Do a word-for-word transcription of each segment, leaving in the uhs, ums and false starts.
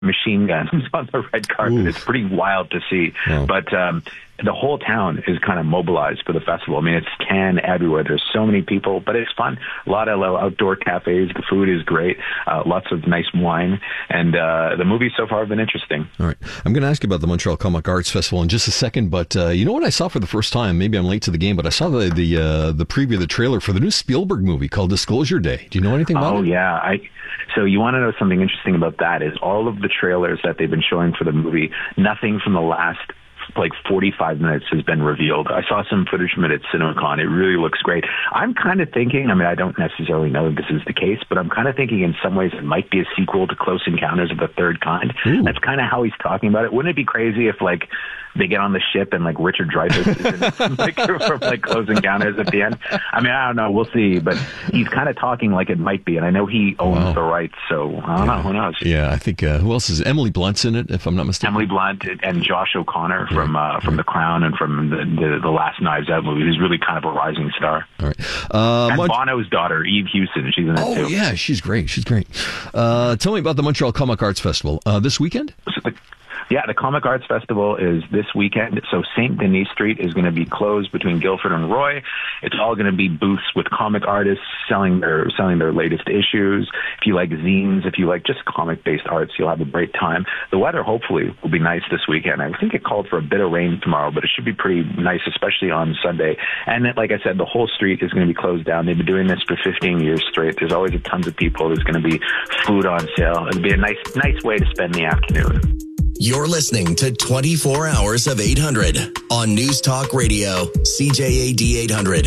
machine guns on the red carpet. Oof. It's pretty wild to see. Wow. But um, the whole town is kind of mobilized for the festival. I mean, it's Cannes everywhere. There's so many people, but it's fun. A lot of outdoor cafes. The food is great. Uh, lots of nice wine. And uh, the movies so far have been interesting. All right. I'm going to ask you about the Montreal Comic Arts Festival in just a second, but uh, you know what I saw for the first time? Maybe I'm late to the game, but I saw the the, uh, the preview, the trailer for the new Spielberg movie called Disclosure Day. Do you know anything about oh, it? Oh, yeah. I, so you want to know something interesting about that is all of the trailers that they've been showing for the movie, nothing from the last like forty-five minutes has been revealed. I saw some footage from it at CinemaCon. It really looks great. I'm kind of thinking, I mean, I don't necessarily know if this is the case, but I'm kind of thinking in some ways it might be a sequel to Close Encounters of the Third Kind. Ooh. That's kind of how he's talking about it. Wouldn't it be crazy if, like, they get on the ship and, like, Richard Dreyfuss is in, like, from, like, Close Encounters at the end? I mean, I don't know. We'll see. But he's kind of talking like it might be, and I know he owns wow. the rights, so I don't yeah. know. Who knows? Yeah, I think, uh, who else is Emily Blunt's in it, if I'm not mistaken? Emily Blunt and Josh O'Connor yeah. from uh, from The Crown and from the, the, the last Knives Out movie. He's really kind of a rising star. All right. Uh, and Mont- Bono's daughter, Eve Hewson, she's in it oh, too. Oh, yeah, she's great. She's great. Uh, tell me about the Montreal Comic Arts Festival. Uh, this weekend? So the, yeah, the Comic Arts Festival is this weekend. So Saint Denis Street is going to be closed between Guildford and Roy. It's all going to be booths with comic artists selling their selling their latest issues. If you like zines, if you like just comic-based arts, you'll have a great time. The weather, hopefully, will be nice this weekend. I think it called for a bit of rain tomorrow, but it should be pretty nice, especially on Sunday. And then, like I said, the whole street is going to be closed down. They've been doing this for fifteen years straight. There's always a tons of people. There's going to be food on sale. It'll be a nice, nice way to spend the afternoon. You're listening to twenty-four hours of eight hundred on News Talk Radio, C J A D eight hundred.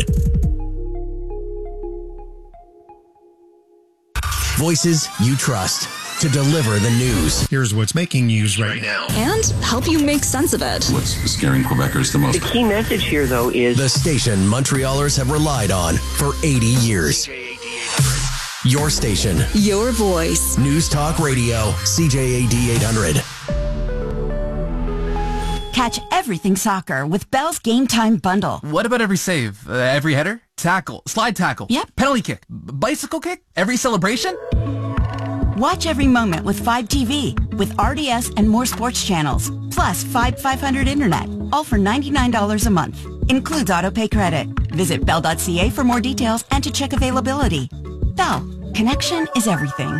Voices you trust to deliver the news. Here's what's making news right now. And help you make sense of it. What's scaring Quebecers the most? The key message here, though, is the station Montrealers have relied on for eighty years. Your station. Your voice. News Talk Radio, C J A D eight hundred. Catch everything soccer with Bell's Game Time Bundle. What about every save? Uh, every header? Tackle? Slide tackle? Yep. Penalty kick? B- bicycle kick? Every celebration? Watch every moment with five T V, with R D S and more sports channels, plus five five hundred internet, all for ninety-nine dollars a month. Includes autopay credit. Visit bell dot c a for more details and to check availability. Bell, connection is everything.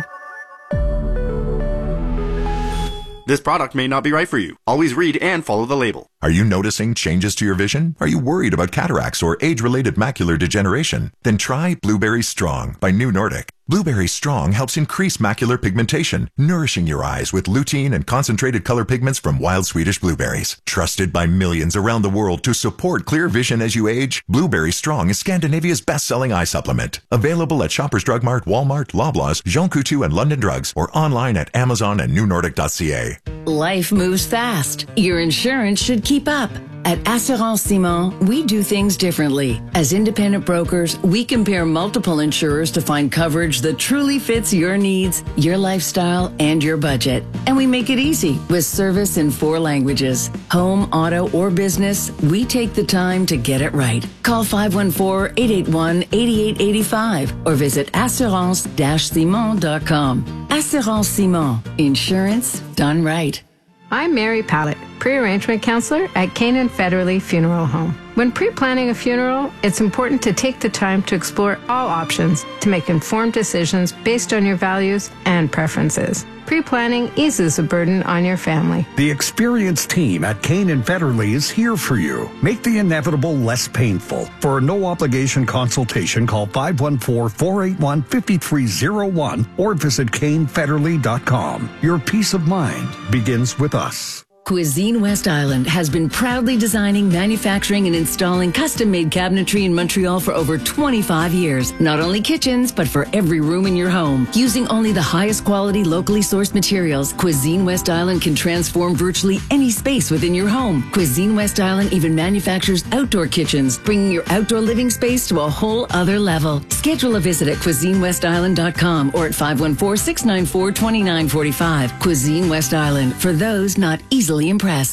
This product may not be right for you. Always read and follow the label. Are you noticing changes to your vision? Are you worried about cataracts or age-related macular degeneration? Then try Blueberry Strong by New Nordic. Blueberry Strong helps increase macular pigmentation, nourishing your eyes with lutein and concentrated color pigments from wild Swedish blueberries. Trusted by millions around the world to support clear vision as you age, Blueberry Strong is Scandinavia's best-selling eye supplement. Available at Shoppers Drug Mart, Walmart, Loblaws, Jean Coutu, and London Drugs, or online at Amazon and new nordic dot c a. Life moves fast. Your insurance should keep up. At Assurance Simon, we do things differently. As independent brokers, we compare multiple insurers to find coverage that truly fits your needs, your lifestyle, and your budget. And we make it easy with service in four languages. Home, auto, or business, we take the time to get it right. Call five one four, eight eight one, eight eight eight five or visit assurance dash simon dot com. Assurance Simon. Insurance done right. I'm Mary Pallett, pre-arrangement counselor at Canaan Federally Funeral Home. When pre-planning a funeral, it's important to take the time to explore all options to make informed decisions based on your values and preferences. Pre-planning eases the burden on your family. The experienced team at Canaan Federally is here for you. Make the inevitable less painful. For a no-obligation consultation, call five one four, four eight one, five three zero one or visit cane federally dot com. Your peace of mind begins with us. Cuisine West Island has been proudly designing, manufacturing, and installing custom-made cabinetry in Montreal for over twenty-five years. Not only kitchens, but for every room in your home. Using only the highest quality, locally sourced materials, Cuisine West Island can transform virtually any space within your home. Cuisine West Island even manufactures outdoor kitchens, bringing your outdoor living space to a whole other level. Schedule a visit at cuisine west island dot com or at five one four, six nine four, two nine four five. Cuisine West Island, for those not easily impressed.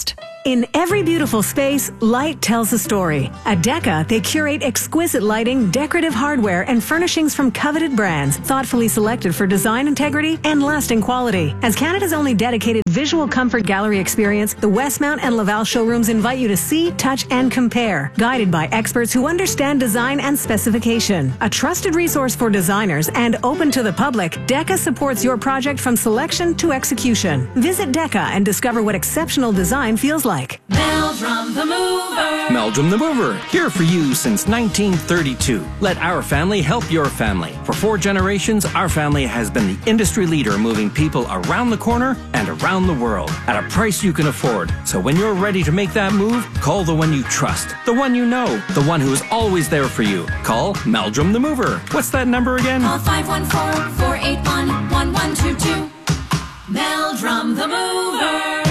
In every beautiful space, light tells a story. At Deca, they curate exquisite lighting, decorative hardware, and furnishings from coveted brands, thoughtfully selected for design integrity and lasting quality. As Canada's only dedicated visual comfort gallery experience, the Westmount and Laval showrooms invite you to see, touch, and compare, guided by experts who understand design and specification. A trusted resource for designers and open to the public, Deca supports your project from selection to execution. Visit Deca and discover what exceptional design feels like. Meldrum the Mover. Meldrum the Mover, here for you since nineteen thirty-two. Let our family help your family. For four generations, our family has been the industry leader moving people around the corner and around the world at a price you can afford. So when you're ready to make that move, call the one you trust, the one you know, the one who is always there for you. Call Meldrum the Mover. What's that number again? Call five one four, four eight one, one one two two. Meldrum the Mover.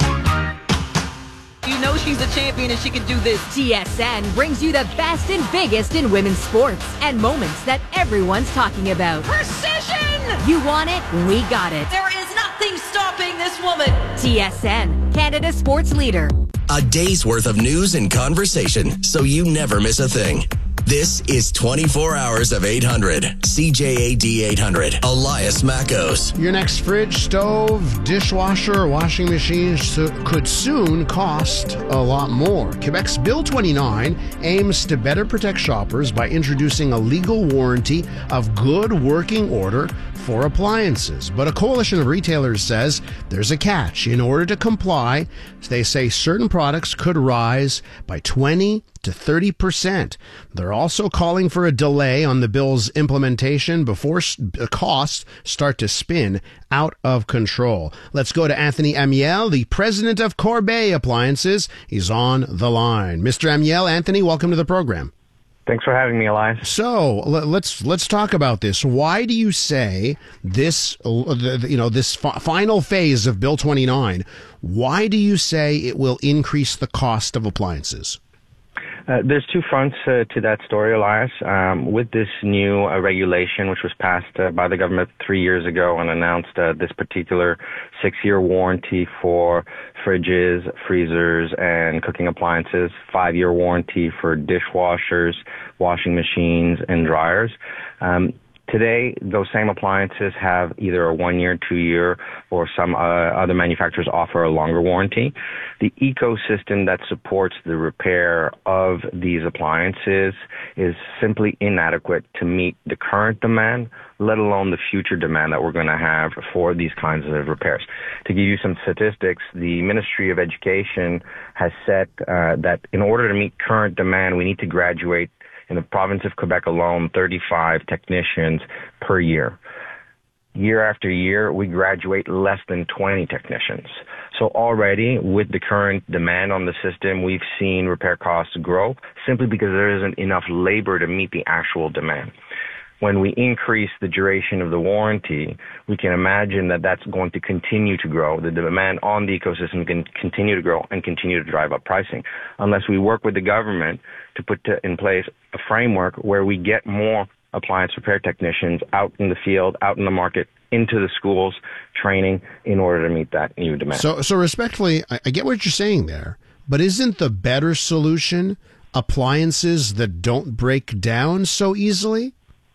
You know she's a champion and she can do this. T S N brings you the best and biggest in women's sports and moments that everyone's talking about. Precision! You want it? We got it. There is nothing stopping this woman. T S N, Canada's sports leader. A day's worth of news and conversation, so you never miss a thing. This is twenty-four hours of eight hundred. C J A D eight hundred. Elias Mackos. Your next fridge, stove, dishwasher, or washing machine so- could soon cost a lot more. Quebec's Bill twenty-nine aims to better protect shoppers by introducing a legal warranty of good working order for appliances. But a coalition of retailers says there's a catch. In order to comply, they say certain products could rise by twenty to thirty percent. They're also calling for a delay on the bill's implementation before costs start to spin out of control. Let's go to Anthony Amiel, the president of Corbeil Appliances. He's on the line. Mister Amiel, Anthony, welcome to the program. Thanks for having me, Elias. So let's let's talk about this. Why do you say this? You know, this f- final phase of Bill twenty-nine. Why do you say it will increase the cost of appliances? Uh, there's two fronts uh, to that story, Elias. Um, with this new uh, regulation, which was passed uh, by the government three years ago and announced uh, this particular six-year warranty for fridges, freezers, and cooking appliances, five-year warranty for dishwashers, washing machines, and dryers. Um, Today, those same appliances have either a one-year, two-year, or some uh, other manufacturers offer a longer warranty. The ecosystem that supports the repair of these appliances is simply inadequate to meet the current demand, let alone the future demand that we're going to have for these kinds of repairs. To give you some statistics, the Ministry of Education has said uh, that in order to meet current demand, we need to graduate in the province of Quebec alone, thirty-five technicians per year. Year after year, we graduate less than twenty technicians. So already, with the current demand on the system, we've seen repair costs grow simply because there isn't enough labor to meet the actual demand. When we increase the duration of the warranty, we can imagine that that's going to continue to grow. The demand on the ecosystem can continue to grow and continue to drive up pricing unless we work with the government to put to, in place a framework where we get more appliance repair technicians out in the field, out in the market, into the schools, training in order to meet that new demand. So, so respectfully, I, I get what you're saying there, but isn't the better solution appliances that don't break down so easily?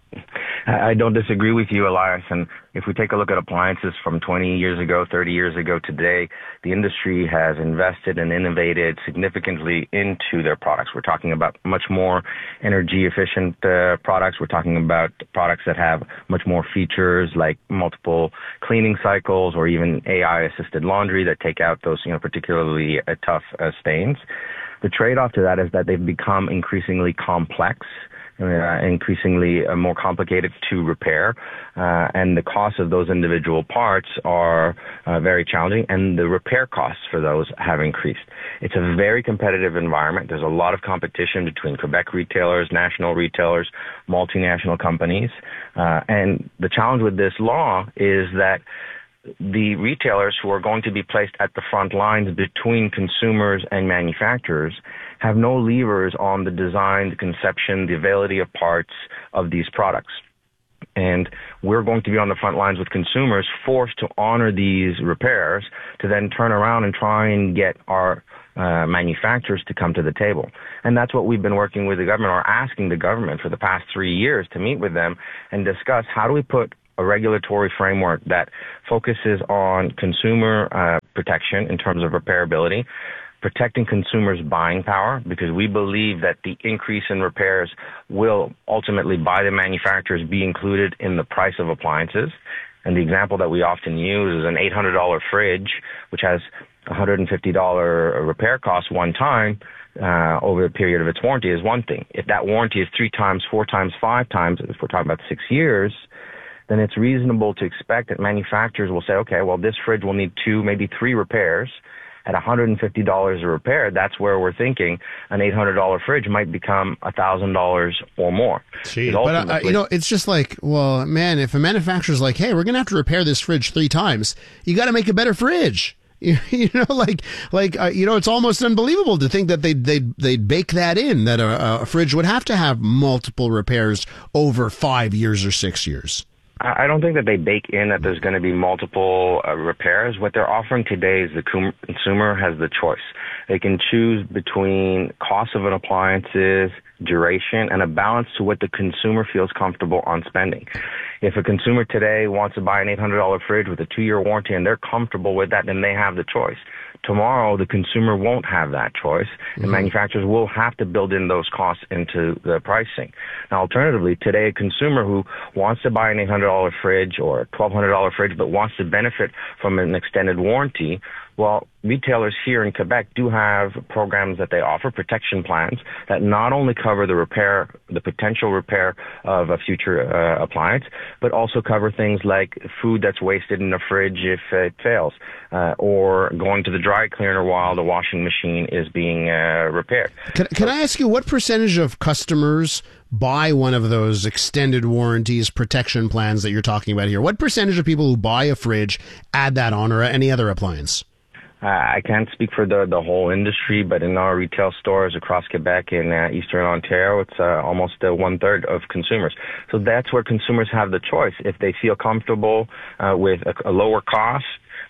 I don't disagree with you, Elias. And if we take a look at appliances from twenty years ago, thirty years ago today, the industry has invested and innovated significantly into their products. We're talking about much more energy efficient uh, products. We're talking about products that have much more features like multiple cleaning cycles or even A I assisted laundry that take out those, you know, particularly uh, tough uh, stains. The trade-off to that is that they've become increasingly complex. Uh, increasingly uh, more complicated to repair, uh, and the cost of those individual parts are uh, very challenging, and the repair costs for those have increased. It's a very competitive environment. There's a lot of competition between Quebec retailers, national retailers, multinational companies, uh, and the challenge with this law is that the retailers who are going to be placed at the front lines between consumers and manufacturers have no levers on the design, the conception, the availability of parts of these products. And we're going to be on the front lines with consumers forced to honor these repairs to then turn around and try and get our uh, manufacturers to come to the table. And that's what we've been working with the government, or asking the government for the past three years to meet with them and discuss how do we put a regulatory framework that focuses on consumer uh, protection in terms of repairability, protecting consumers' buying power, because we believe that the increase in repairs will ultimately, by the manufacturers, be included in the price of appliances. And the example that we often use is an eight hundred dollars fridge, which has one hundred fifty dollars repair cost one time uh, over the period of its warranty is one thing. If that warranty is three times, four times, five times, if we're talking about six years, then it's reasonable to expect that manufacturers will say, okay, well, this fridge will need two, maybe three repairs. At one hundred fifty dollars a repair, that's where we're thinking an eight hundred dollars fridge might become one thousand dollars or more. Gee, but, uh, you know, it's just like, well, man, if a manufacturer's like, hey, we're going to have to repair this fridge three times, you got to make a better fridge. You, you know, like, like uh, you know, it's almost unbelievable to think that they'd, they'd, they'd bake that in, that a, a fridge would have to have multiple repairs over five years or six years. I don't think that they bake in that there's going to be multiple uh, repairs. What they're offering today is the com- consumer has the choice. They can choose between cost of an appliance's duration and a balance to what the consumer feels comfortable on spending. If a consumer today wants to buy an eight hundred dollars fridge with a two-year warranty and they're comfortable with that, then they have the choice. Tomorrow, the consumer won't have that choice, and mm-hmm. manufacturers will have to build in those costs into the pricing. Now, alternatively, today, a consumer who wants to buy an eight hundred dollars fridge or a twelve hundred dollars fridge but wants to benefit from an extended warranty, well, retailers here in Quebec do have programs that they offer, protection plans, that not only cover the repair, the potential repair of a future uh, appliance, but also cover things like food that's wasted in the fridge if it fails, uh, or going to the dry cleaner while the washing machine is being uh, repaired. Can, can I ask you, what percentage of customers buy one of those extended warranties, protection plans that you're talking about here? What percentage of people who buy a fridge add that on, or any other appliance? Uh, I can't speak for the, the whole industry, but in our retail stores across Quebec and uh, Eastern Ontario, it's uh, almost uh, one-third of consumers. So that's where consumers have the choice. If they feel comfortable uh, with a, a lower cost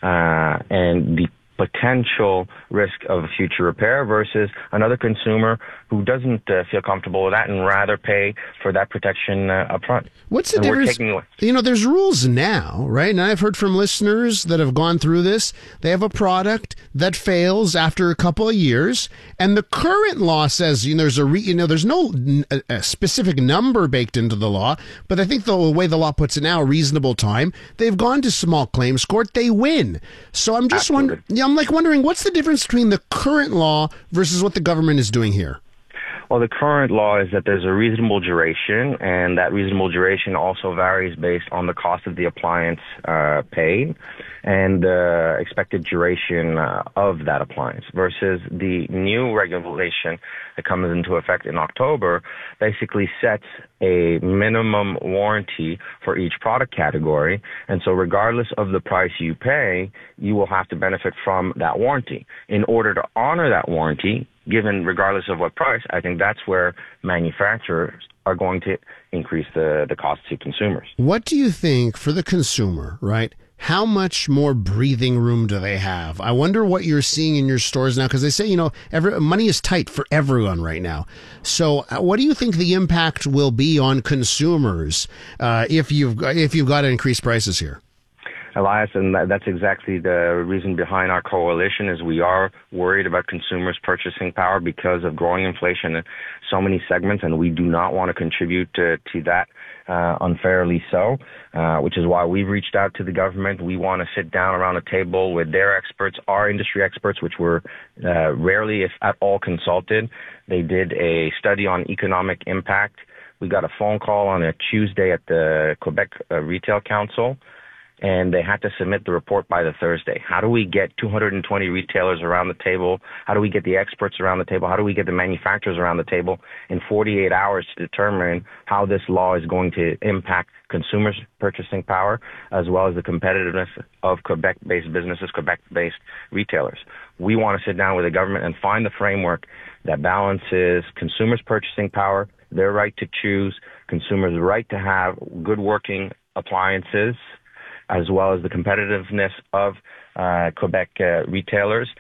uh, and the potential risk of a future repair versus another consumer who doesn't uh, feel comfortable with that and rather pay for that protection uh, up front. What's the and difference? We're taking away. You know, there's rules now, right? And I've heard from listeners that have gone through this. They have a product that fails after a couple of years, and the current law says, you know, there's a re, you know, there's no a, a specific number baked into the law, but I think the way the law puts it now, reasonable time. They've gone to small claims court, they win. So I'm just wondering. Yeah, I'm like wondering what's the difference between the current law versus what the government is doing here. Well, the current law is that there's a reasonable duration, and that reasonable duration also varies based on the cost of the appliance uh, paid and the uh, expected duration uh, of that appliance, versus the new regulation that comes into effect in October basically sets a minimum warranty for each product category. And so regardless of the price you pay, you will have to benefit from that warranty. In order to honor that warranty, given regardless of what price, I think that's where manufacturers are going to increase the, the cost to consumers. What do you think for the consumer, right? How much more breathing room do they have? I wonder what you're seeing in your stores now, because they say, you know, every, money is tight for everyone right now. So uh, what do you think the impact will be on consumers uh, if you've if you've got to increase prices here? Elias, and that's exactly the reason behind our coalition, is we are worried about consumers' purchasing power because of growing inflation in so many segments, and we do not want to contribute to, to that uh, unfairly so, uh, which is why we've reached out to the government. We want to sit down around a table with their experts, our industry experts, which were uh, rarely, if at all, consulted. They did a study on economic impact. We got a phone call on a Tuesday at the Quebec uh, Retail Council, and they had to submit the report by the Thursday. How do we get two hundred twenty retailers around the table? How do we get the experts around the table? How do we get the manufacturers around the table in forty-eight hours to determine how this law is going to impact consumers' purchasing power, as well as the competitiveness of Quebec-based businesses, Quebec-based retailers? We want to sit down with the government and find the framework that balances consumers' purchasing power, their right to choose, consumers' right to have good working appliances, as well as the competitiveness of uh, Quebec uh, retailers,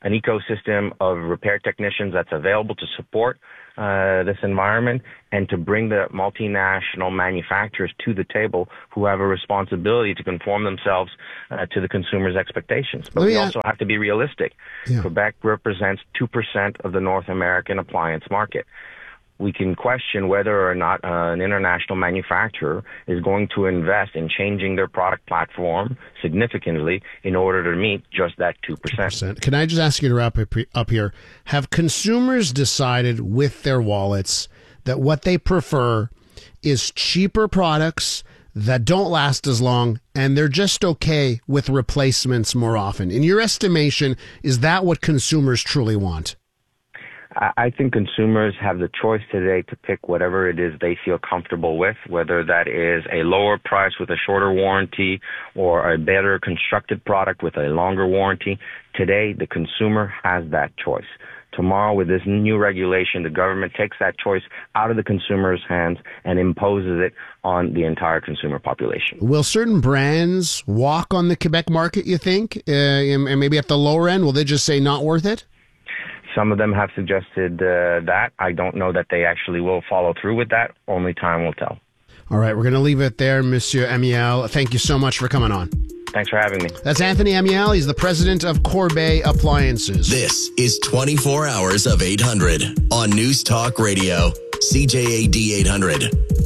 an ecosystem of repair technicians that's available to support uh, this environment and to bring the multinational manufacturers to the table who have a responsibility to conform themselves uh, to the consumer's expectations. But Oh, we yeah. also have to be realistic. Yeah. Quebec represents two percent of the North American appliance market. We can question whether or not uh, an international manufacturer is going to invest in changing their product platform significantly in order to meet just that two percent. Can I just ask you to wrap up up here? Have consumers decided with their wallets that what they prefer is cheaper products that don't last as long, and they're just okay with replacements more often? In your estimation, is that what consumers truly want? I think consumers have the choice today to pick whatever it is they feel comfortable with, whether that is a lower price with a shorter warranty or a better constructed product with a longer warranty. Today, the consumer has that choice. Tomorrow, with this new regulation, the government takes that choice out of the consumer's hands and imposes it on the entire consumer population. Will certain brands walk on the Quebec market, you think? Uh, and and maybe at the lower end, will they just say not worth it? Some of them have suggested uh, that. I don't know that they actually will follow through with that. Only time will tell. All right, we're going to leave it there, Monsieur Amiel. Thank you so much for coming on. Thanks for having me. That's Anthony Amiel. He's the president of Corbeil Appliances. This is twenty-four hours of eight hundred on News Talk Radio, C J A D eight hundred.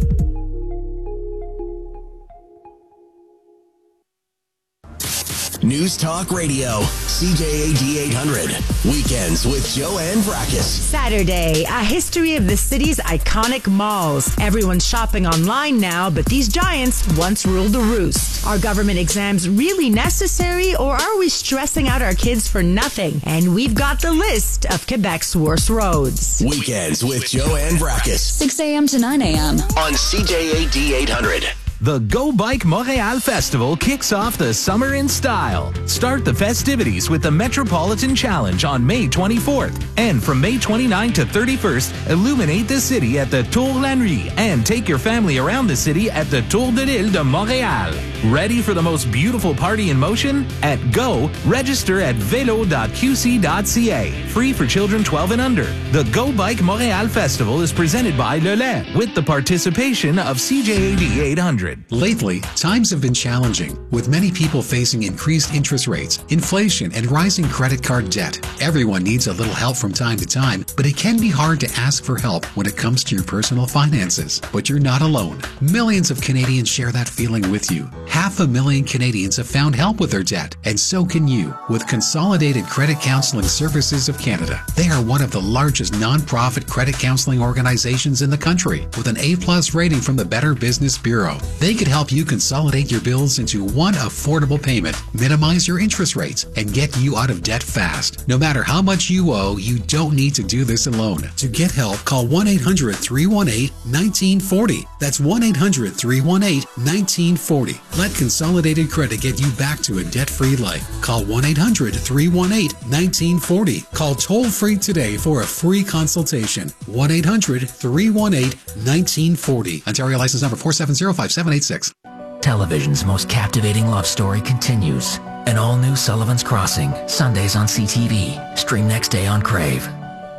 News Talk Radio, C J A D eight hundred. Weekends with Joanne Vrackus. Saturday, a history of the city's iconic malls. Everyone's shopping online now, but these giants once ruled the roost. Are government exams really necessary, or are we stressing out our kids for nothing? And we've got the list of Quebec's worst roads. Weekends with Joanne Vrackus. six a.m. to nine a.m. on C J A D eight hundred. The Go Bike Montréal Festival kicks off the summer in style. Start the festivities with the Metropolitan Challenge on May twenty-fourth. And from May twenty-ninth to thirty-first, illuminate the city at the Tour La Nuit and take your family around the city at the Tour de l'Île de Montréal. Ready for the most beautiful party in motion? At Go, register at velo dot q c dot c a. Free for children twelve and under. The Go Bike Montréal Festival is presented by Le Lait with the participation of C J A D eight hundred. Lately, times have been challenging, with many people facing increased interest rates, inflation, and rising credit card debt. Everyone needs a little help from time to time, but it can be hard to ask for help when it comes to your personal finances. But you're not alone. Millions of Canadians share that feeling with you. Half a million Canadians have found help with their debt, and so can you with Consolidated Credit Counseling Services of Canada. They are one of the largest nonprofit credit counseling organizations in the country, with an A-plus rating from the Better Business Bureau. They could help you consolidate your bills into one affordable payment, minimize your interest rates, and get you out of debt fast. No matter how much you owe, you don't need to do this alone. To get help, call one eight hundred three one eight one nine four zero. That's one eight hundred three one eight one nine four zero. Let Consolidated Credit get you back to a debt-free life. Call one eight hundred three one eight one nine four zero. Call toll-free today for a free consultation. one eight hundred three one eight one nine four zero. Ontario license number four seven zero five seven eight six. Television's most captivating love story continues. An all-new Sullivan's Crossing, Sundays on C T V. Stream next day on Crave.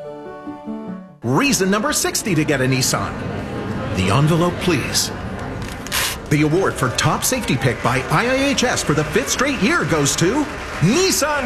Reason number sixty to get a Nissan. The envelope, please. The award for top safety pick by I I H S for the fifth straight year goes to Nissan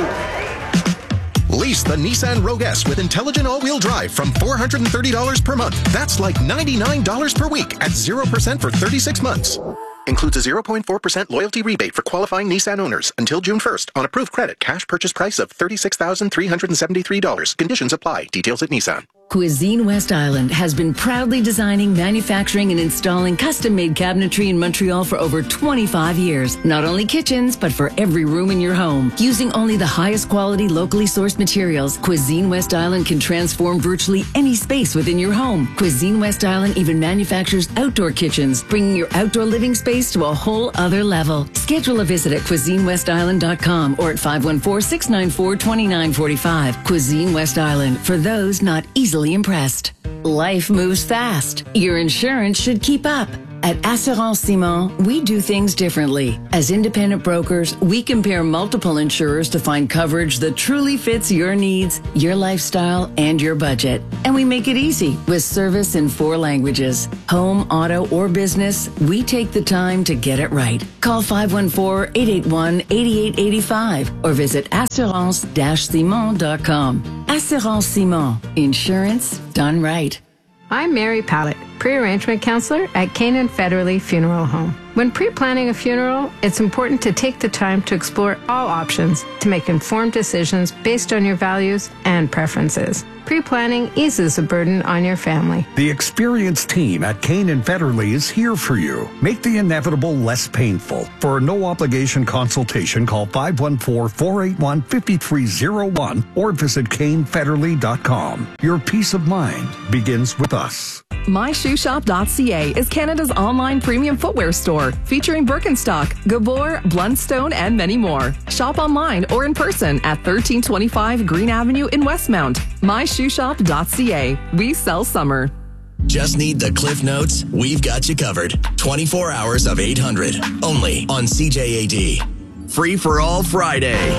Rogue. Lease the Nissan Rogue S with intelligent all-wheel drive from four hundred thirty dollars per month. That's like ninety-nine dollars per week at zero percent for thirty-six months. Includes a zero point four percent loyalty rebate for qualifying Nissan owners until June first on approved credit. Cash purchase price of thirty-six thousand three hundred seventy-three dollars. Conditions apply. Details at Nissan. Cuisine West Island has been proudly designing, manufacturing, and installing custom-made cabinetry in Montreal for over twenty-five years. Not only kitchens, but for every room in your home. Using only the highest quality, locally sourced materials, Cuisine West Island can transform virtually any space within your home. Cuisine West Island even manufactures outdoor kitchens, bringing your outdoor living space to a whole other level. Schedule a visit at cuisine west island dot com or at five one four, six nine four, two nine four five. Cuisine West Island, for those not easily impressed. Life moves fast. Your insurance should keep up. At Assurance Simon, we do things differently. As independent brokers, we compare multiple insurers to find coverage that truly fits your needs, your lifestyle, and your budget. And we make it easy with service in four languages. Home, auto, or business, we take the time to get it right. Call five one four, eight eight one, eight eight eight five or visit assurance dash simon dot com. Assurance Simon. Insurance done right. I'm Mary Pallett, pre-arrangement counselor at Canaan Federally Funeral Home. When pre-planning a funeral, it's important to take the time to explore all options to make informed decisions based on your values and preferences. Pre-planning eases the burden on your family. The experienced team at Canaan Federally is here for you. Make the inevitable less painful. For a no-obligation consultation, call five one four, four eight one, five three zero one or visit kane federally dot com. Your peace of mind begins with us. my shoe shop dot c a is Canada's online premium footwear store, featuring Birkenstock, Gabor, Blundstone, and many more. Shop online or in person at thirteen twenty-five Green Avenue in Westmount. my shoe shop dot c a. We sell summer. Just need the Cliff Notes? We've got you covered. twenty-four hours of eight hundred. Only on C J A D. Free for all Friday.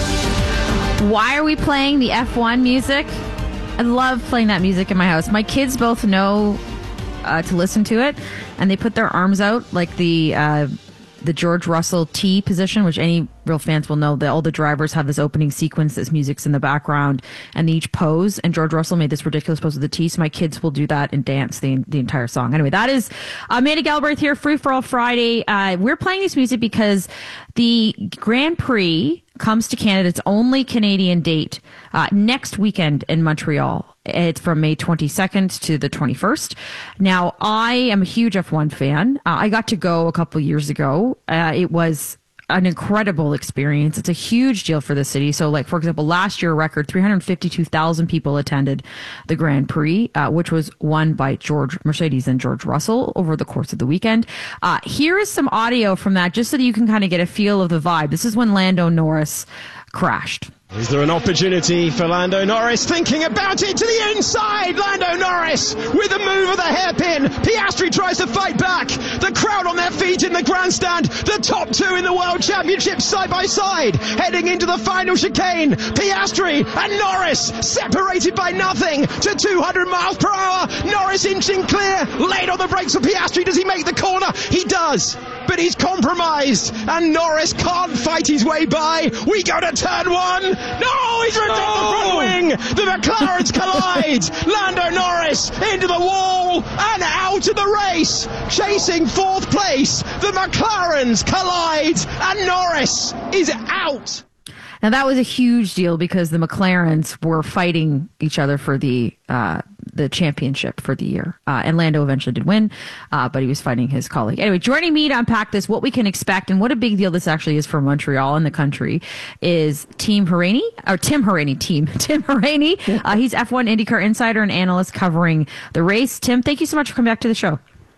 Why are we playing the F one music? I love playing that music in my house. My kids both know uh, to listen to it, and they put their arms out like the uh, the George Russell T position, which any real fans will know that all the drivers have this opening sequence, this music's in the background, and they each pose. And George Russell made this ridiculous pose with the T, so my kids will do that and dance the the entire song. Anyway, that is Amanda Galbraith here, Free for All Friday. Uh, we're playing this music because the Grand Prix comes to Canada. It's only Canadian date uh, next weekend in Montreal. It's from May twenty-second to the twenty-first. Now, I am a huge F one fan. Uh, I got to go a couple years ago. Uh, it was an incredible experience. It's a huge deal for the city. So, like, for example, last year, a record three hundred fifty-two thousand people attended the Grand Prix, uh, which was won by George Mercedes and George Russell over the course of the weekend. Uh, here is some audio from that, just so that you can kind of get a feel of the vibe. This is when Lando Norris crashed. Is there an opportunity for Lando Norris? Thinking about it to the inside. Lando Norris with a move of the hairpin. Piastri tries to fight back. The crowd on their feet in the grandstand. The top two in the World Championship side by side. Heading into the final chicane. Piastri and Norris separated by nothing to two hundred miles per hour. Norris inching clear. Laid on the brakes for Piastri. Does he make the corner? He does. But he's compromised. And Norris can't fight his way by. We go to turn one. No, he's ripped off the front wing. The McLarens collide. Lando Norris into the wall and out of the race. Chasing fourth place. The McLarens collide and Norris is out. Now, that was a huge deal because the McLarens were fighting each other for the uh, the championship for the year. Uh, and Lando eventually did win, uh, but he was fighting his colleague. Anyway, joining me to unpack this, what we can expect, and what a big deal this actually is for Montreal and the country, is Team Hauraney, or Tim Hauraney, team, Tim Hauraney. Uh, he's F one IndyCar insider and analyst covering the race. Tim, thank you so much for coming back to the show.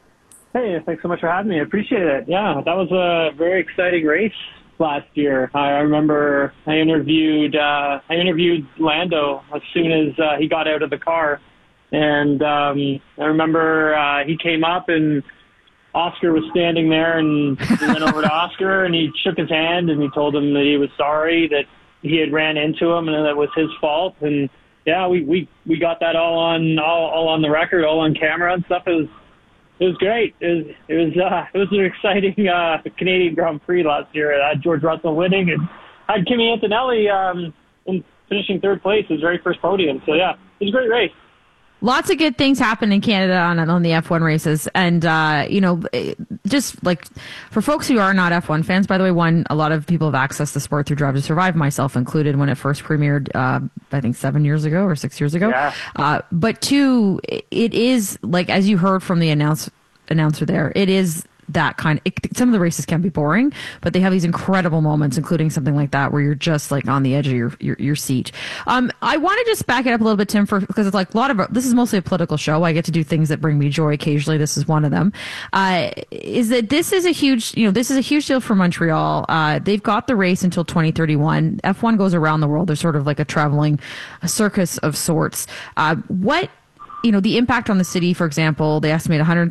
Hey, thanks so much for having me. I appreciate it. Yeah, that was a very exciting race last year. I remember I interviewed uh, I interviewed Lando as soon as uh, he got out of the car, and um, I remember uh, he came up and Oscar was standing there, and we went over to Oscar and he shook his hand and he told him that he was sorry that he had ran into him and that it was his fault. And yeah, we we, we got that all on all, all on the record, all on camera and stuff. It was It was great. It was it was uh, it was an exciting uh, Canadian Grand Prix last year. I had George Russell winning and I had Kimi Antonelli um, in finishing third place, his very first podium. So yeah, it was a great race. Lots of good things happen in Canada on on the F one races, and uh, you know, just like for folks who are not F one fans, by the way, one, a lot of people have accessed the sport through Drive to Survive, myself included, when it first premiered, uh, I think seven years ago or six years ago. Yeah. Uh, but two, it is like, as you heard from the announce, announcer there, it is that kind of, it, some of the races can be boring, but they have these incredible moments, including something like that where you're just like on the edge of your your, your seat. Um, I want to just back it up a little bit, Tim, for because it's like a lot of this is mostly a political show. I get to do things that bring me joy occasionally. This is one of them. Uh, is that this is a huge, you know, this is a huge deal for Montreal. Uh, they've got the race until twenty thirty-one. F one goes around the world. They're sort of like a traveling a circus of sorts. Uh, what, you know, the impact on the city, for example, they estimate one hundred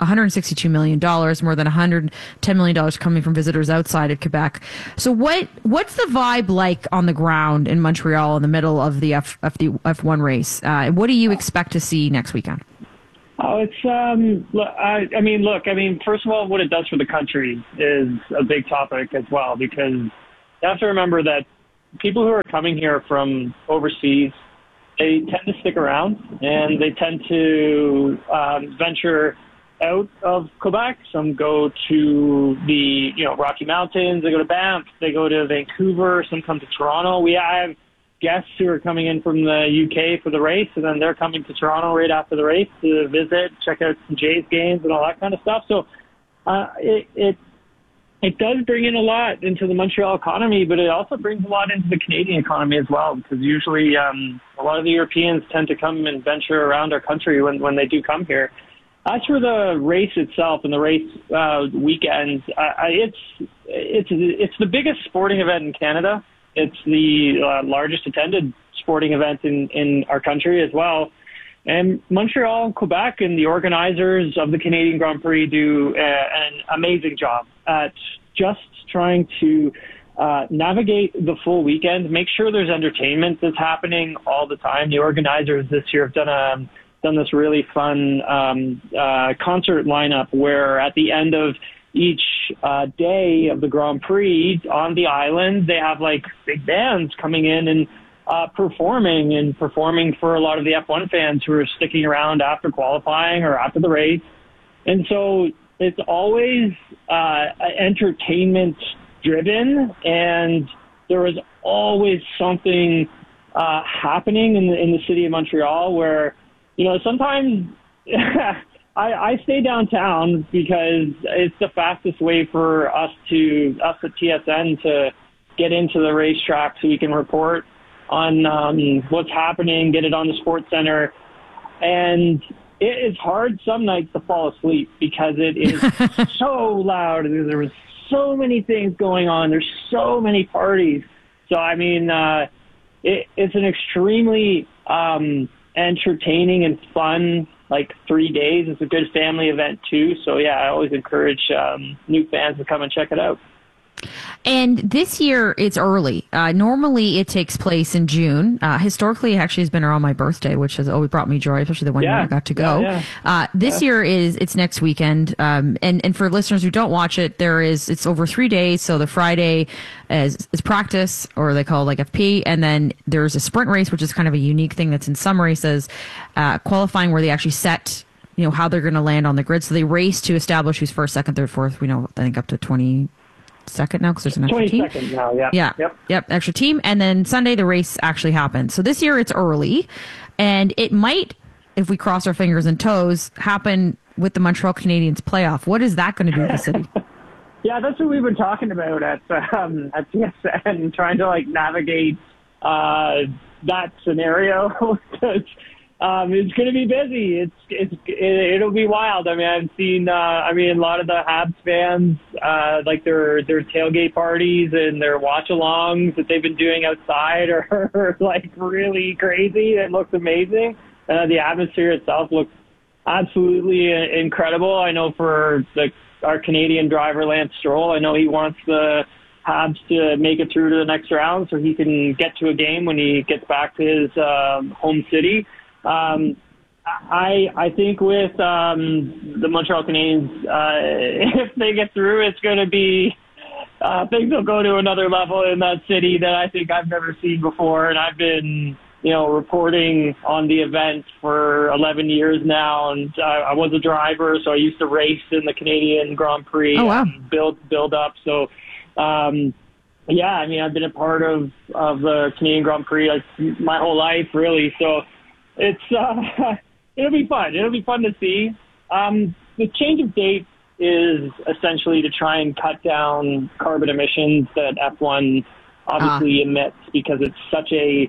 one hundred sixty-two million dollars, more than one hundred ten million dollars coming from visitors outside of Quebec. So what what's the vibe like on the ground in Montreal in the middle of the F, F, the F one race? Uh, what do you expect to see next weekend? Oh, it's, um, look, I, I mean, look, I mean, first of all, what it does for the country is a big topic as well, because you have to remember that people who are coming here from overseas, they tend to stick around and they tend to um, venture out of Quebec. Some go to the, you know, Rocky Mountains, they go to Banff, they go to Vancouver, some come to Toronto. We have guests who are coming in from the U K for the race, and then they're coming to Toronto right after the race to visit, check out some Jays games and all that kind of stuff. So uh, it, it it does bring in a lot into the Montreal economy, but it also brings a lot into the Canadian economy as well, because usually um, a lot of the Europeans tend to come and venture around our country when, when they do come here. As for the race itself and the race uh, weekends, I, I, it's it's it's the biggest sporting event in Canada. It's the uh, largest attended sporting event in, in our country as well. And Montreal and Quebec and the organizers of the Canadian Grand Prix do uh, an amazing job at just trying to uh, navigate the full weekend, make sure there's entertainment that's happening all the time. The organizers this year have done a done this really fun um, uh, concert lineup where at the end of each uh, day of the Grand Prix on the island, they have like big bands coming in and uh, performing and performing for a lot of the F one fans who are sticking around after qualifying or after the race. And so it's always uh, entertainment driven, and there is always something uh, happening in the, in the city of Montreal where, you know, sometimes I, I stay downtown because it's the fastest way for us to us at T S N to get into the racetrack so we can report on um, what's happening, get it on the Sports Center. And it is hard some nights to fall asleep because it is so loud. There was so many things going on. There's so many parties. So, I mean, uh, it, it's an extremely um, entertaining and fun like three days. It's a good family event too. So yeah, I always encourage um, new fans to come and check it out. And this year it's early. Uh, normally it takes place in June. Uh, historically, it actually has been around my birthday, which has always brought me joy, especially the one yeah. year I got to go. Yeah, yeah. Uh, this yeah. year is it's next weekend. Um, and and for listeners who don't watch it, there is it's over three days. So the Friday is, is practice, or they call it like F P, and then there's a sprint race, which is kind of a unique thing that's in some races, uh, qualifying where they actually set, you know, how they're going to land on the grid. So they race to establish who's first, second, third, fourth. We know I think up to twenty. Second now because there's an extra team. twenty seconds now, yeah. Yeah. Yep. Yep. Extra team. And then Sunday, the race actually happens. So this year it's early, and it might, if we cross our fingers and toes, happen with the Montreal Canadiens playoff. What is that going to do to the city? Yeah, that's what we've been talking about at um, at T S N, trying to like navigate uh, that scenario. Um, it's going to be busy. It's it's it, it'll be wild. I mean, I've seen. Uh, I mean, a lot of the Habs fans, uh, like their their tailgate parties and their watch-alongs that they've been doing outside are, are like really crazy. It looks amazing. Uh, the atmosphere itself looks absolutely incredible. I know for the our Canadian driver Lance Stroll, I know he wants the Habs to make it through to the next round so he can get to a game when he gets back to his um, home city. Um, I I think with um, the Montreal Canadiens, uh, if they get through, it's going to be uh, things will go to another level in that city that I think I've never seen before. And I've been, you know, reporting on the event for eleven years now, and I, I was a driver, so I used to race in the Canadian Grand Prix. Oh, wow. And build build up. So. Um, yeah, I mean, I've been a part of of the Canadian Grand Prix like my whole life, really. So. It's uh, it'll be fun. It'll be fun to see. Um, the change of date is essentially to try and cut down carbon emissions that F one obviously ah. emits because it's such a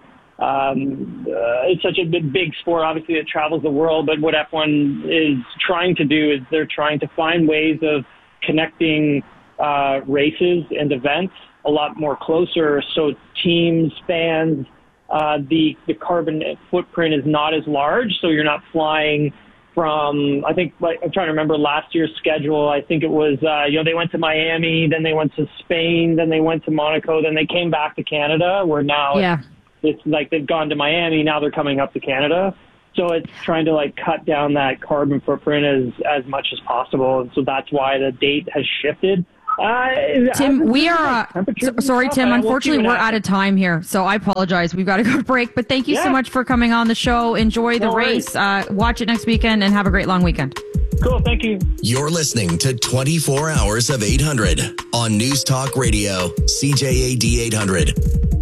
um, uh, it's such a big, big sport. Obviously, it travels the world. But what F one is trying to do is they're trying to find ways of connecting uh, races and events a lot more closer, so teams, fans. Uh, the, the carbon footprint is not as large, so you're not flying from, I think, like, I'm trying to remember last year's schedule. I think it was, uh, you know, they went to Miami, then they went to Spain, then they went to Monaco, then they came back to Canada, where now Yeah. it's, it's like they've gone to Miami, now they're coming up to Canada. So it's trying to like cut down that carbon footprint as, as much as possible. And so that's why the date has shifted. Uh, Tim, we are, uh, temperature so- sorry, stuff, Tim, uh, we'll see unfortunately, what we're out happens. of time here. So I apologize. We've got to go to break, but thank you so Yeah. much for coming on the show. Enjoy the No worries. race. Uh, watch it next weekend and have a great long weekend. Cool. Thank you. You're listening to twenty-four hours of eight hundred on News Talk Radio, C J A D eight hundred.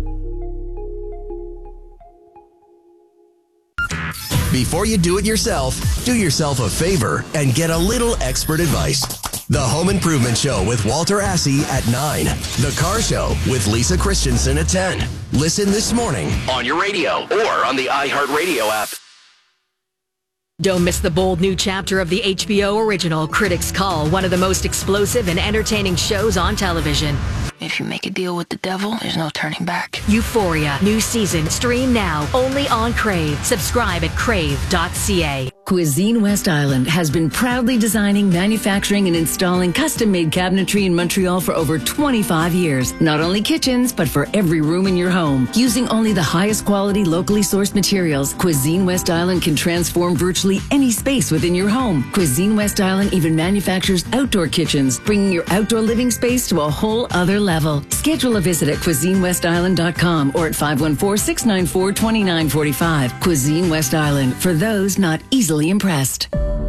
Before you do it yourself, do yourself a favor and get a little expert advice. The Home Improvement Show with Walter Assey at nine. The Car Show with Lisa Christensen at ten. Listen this morning on your radio or on the iHeartRadio app. Don't miss the bold new chapter of the H B O original Critics' Call, one of the most explosive and entertaining shows on television. If you make a deal with the devil, there's no turning back. Euphoria, new season, stream now, only on Crave. Subscribe at crave dot c a. Cuisine West Island has been proudly designing, manufacturing, and installing custom-made cabinetry in Montreal for over twenty-five years. Not only kitchens, but for every room in your home. Using only the highest quality, locally sourced materials, Cuisine West Island can transform virtually any space within your home. Cuisine West Island even manufactures outdoor kitchens, bringing your outdoor living space to a whole other level. Schedule a visit at cuisine west island dot com or at five one four, six nine four, two nine four five. Cuisine West Island, for those not easily impressed.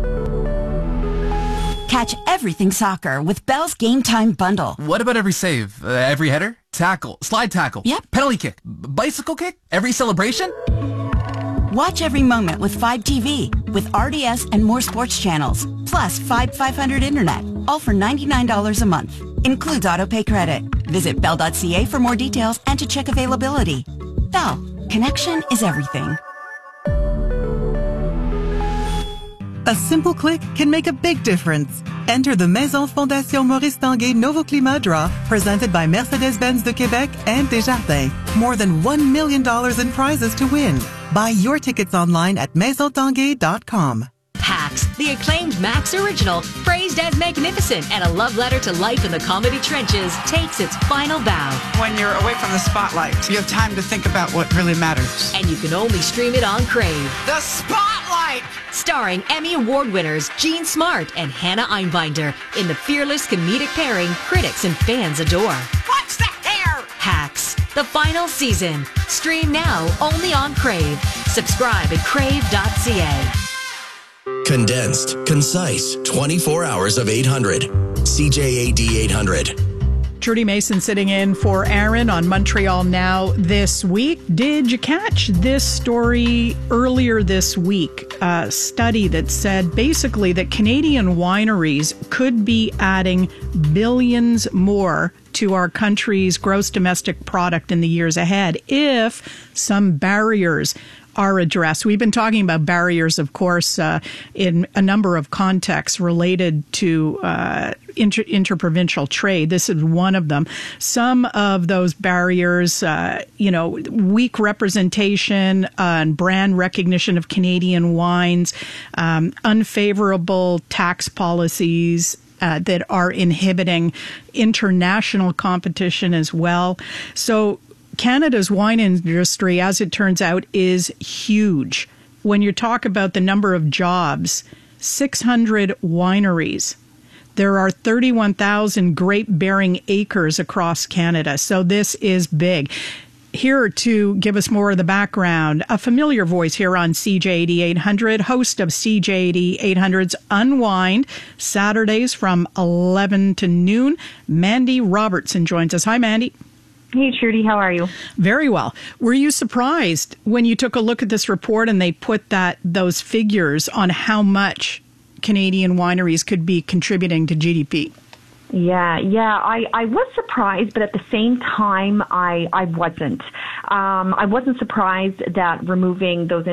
Catch everything soccer with Bell's Game Time Bundle. What about every save? Uh, every header? Tackle? Slide tackle? Yep. Penalty kick? B- bicycle kick? Every celebration? Watch every moment with five T V, with R D S and more sports channels, plus five five hundred internet, all for ninety-nine dollars a month. Includes autopay credit. Visit bell dot c a for more details and to check availability. Bell, connection is everything. A simple click can make a big difference. Enter the Maison Fondation Maurice Tanguay Novo Climat Draw, presented by Mercedes-Benz de Québec and Desjardins. More than one million dollars in prizes to win. Buy your tickets online at maison tanguay dot com. Hacks, the acclaimed Max original, praised as magnificent and a love letter to life in the comedy trenches, takes its final bow. When you're away from the spotlight, you have time to think about what really matters. And you can only stream it on Crave. The Spotlight! Starring Emmy Award winners Jean Smart and Hannah Einbinder in the fearless comedic pairing critics and fans adore. What's the hair? Hacks, the final season. Stream now only on Crave. Subscribe at crave dot c a. Condensed, concise, twenty-four hours of eight hundred. C J A D eight hundred. Trudy Mason sitting in for Aaron on Montreal Now this week. Did you catch this story earlier this week? A study that said basically that Canadian wineries could be adding billions more to our country's gross domestic product in the years ahead if some barriers are addressed. We've been talking about barriers, of course, uh, in a number of contexts related to uh, inter- interprovincial trade. This is one of them. Some of those barriers, uh, you know, weak representation uh, and brand recognition of Canadian wines, um, unfavorable tax policies, Uh, that are inhibiting international competition as well. So Canada's wine industry, as it turns out, is huge. When you talk about the number of jobs, six hundred wineries. There are thirty-one thousand grape-bearing acres across Canada. So this is big. Here to give us more of the background, a familiar voice here on C J A D eight hundred, host of C J A D eight hundred's Unwind, Saturdays from eleven to noon. Mandy Robertson joins us. Hi, Mandy. Hey, Trudy. How are you? Very well. Were you surprised when you took a look at this report and they put that those figures on how much Canadian wineries could be contributing to G D P? Yeah, yeah, I, I was surprised, but at the same time, I, I wasn't. Um, I wasn't surprised that removing those inter,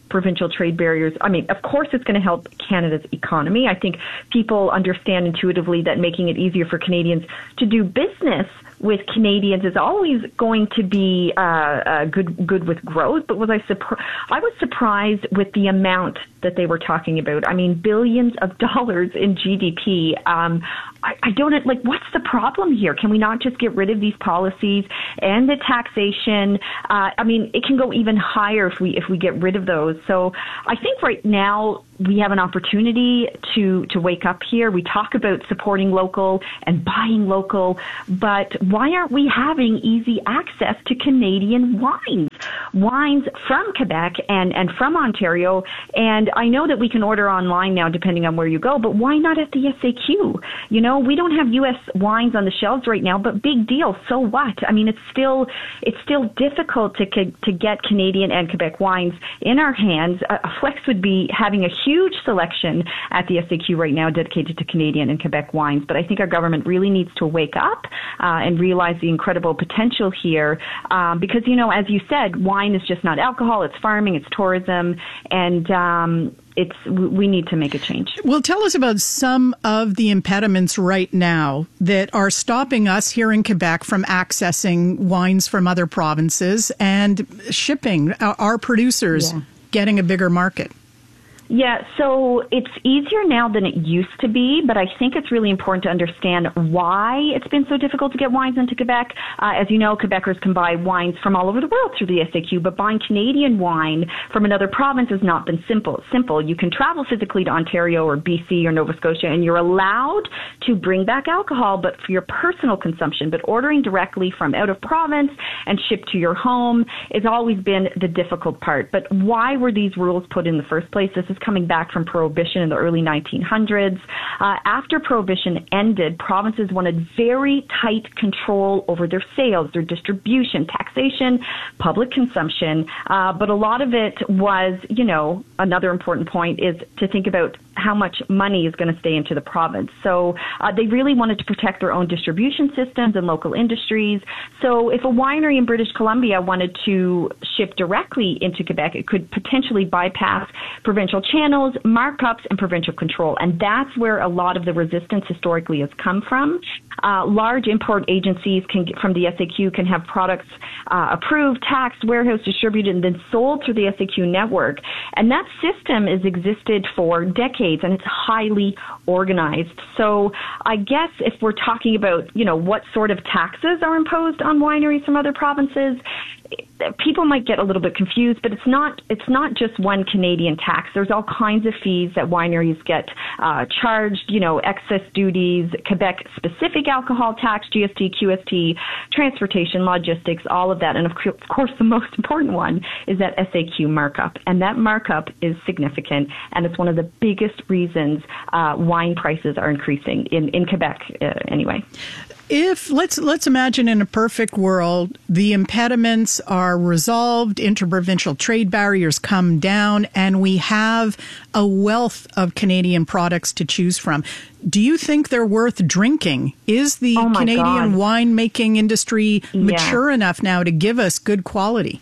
provincial trade barriers. I mean, of course, it's going to help Canada's economy. I think people understand intuitively that making it easier for Canadians to do business with Canadians is always going to be uh, uh, good good with growth. But was I surprised? I was surprised with the amount that they were talking about. I mean, billions of dollars in G D P. Um, I, I don't like. What's the problem here? Can we not just get rid of these policies and the taxation? Uh, I mean, it can go even higher if we if we get rid of those. So I think right now we have an opportunity to to wake up here. We talk about supporting local and buying local, but why aren't we having easy access to Canadian wines? Wines from Quebec and, and from Ontario. And I know that we can order online now depending on where you go, but why not at the S A Q? You know, we don't have U S wines on the shelves right now, but big deal. So what? I mean, it's still it's still difficult to to get Canadian and Quebec wines in our hands. A flex would be having a huge selection at the S A Q right now dedicated to Canadian and Quebec wines. But I think our government really needs to wake up uh, and realize the incredible potential here. Um, because, you know, as you said, wine is just not alcohol. It's farming, it's tourism, and um, it's we need to make a change. Well, tell us about some of the impediments right now that are stopping us here in Quebec from accessing wines from other provinces and shipping our producers yeah. getting a bigger market. Yeah, so it's easier now than it used to be, but I think it's really important to understand why it's been so difficult to get wines into Quebec. Uh, as you know, Quebecers can buy wines from all over the world through the S A Q, but buying Canadian wine from another province has not been simple. Simple. You can travel physically to Ontario or B C or Nova Scotia, and you're allowed to bring back alcohol, but for your personal consumption. But ordering directly from out of province and shipped to your home has always been the difficult part. But why were these rules put in the first place? This is coming back from Prohibition in the early nineteen hundreds. Uh, after Prohibition ended, provinces wanted very tight control over their sales, their distribution, taxation, public consumption. Uh, but a lot of it was, you know, another important point is to think about how much money is going to stay into the province. So uh, they really wanted to protect their own distribution systems and local industries. So if a winery in British Columbia wanted to ship directly into Quebec, it could potentially bypass provincial channels, markups, and provincial control. And that's where a lot of the resistance historically has come from. Uh, large import agencies can get, from the S A Q can have products uh, approved, taxed, warehouse distributed, and then sold through the S A Q network. And that system has existed for decades, and it's highly organized. So I guess if we're talking about, you know, what sort of taxes are imposed on wineries from other provinces, people might get a little bit confused, but it's not it's not just one Canadian tax. There's all kinds of fees that wineries get uh, charged, you know, excess duties, Quebec-specific alcohol tax, G S T, Q S T, transportation, logistics, all of that. And of course, the most important one is that S A Q markup. And that markup is significant, and it's one of the biggest reasons uh, wine prices are increasing in, in Quebec uh, anyway. If let's let's imagine in a perfect world, the impediments are resolved, interprovincial trade barriers come down, and we have a wealth of Canadian products to choose from. Do you think they're worth drinking? Is the oh Canadian God. winemaking industry mature yeah. enough now to give us good quality?